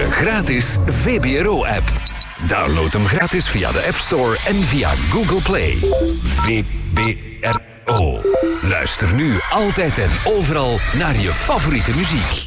De gratis VBRO-app. Download hem gratis via de App Store en via Google Play. VBRO. Luister nu altijd en overal naar je favoriete muziek.